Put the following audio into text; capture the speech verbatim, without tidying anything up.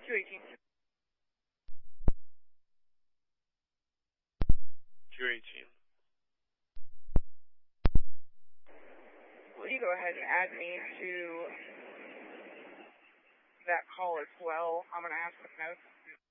two eighteen. two eighteen. Will you go ahead and add me to that call as well? I'm going to ask some notes.